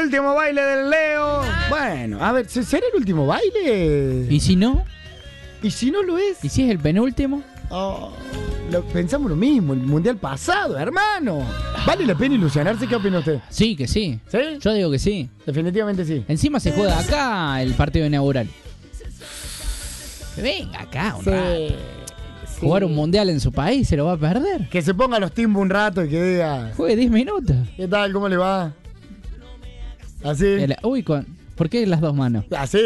último baile del Leo. Bueno, a ver, ¿será el último baile? ¿Y si no? ¿Y si no lo es? ¿Y si es el penúltimo? Oh, pensamos lo mismo, el mundial pasado, hermano. ¿Vale la pena ilusionarse? ¿Qué opina usted? Sí, que sí. ¿Sí? Yo digo que sí. Definitivamente sí. Encima se juega acá el partido inaugural. Que venga acá un rato. Sí. Jugar un mundial en su país se lo va a perder. Que se ponga los timbos un rato y que diga... Juegue 10 minutos. ¿Qué tal? ¿Cómo le va? Así. ¿Por qué las dos manos? Así.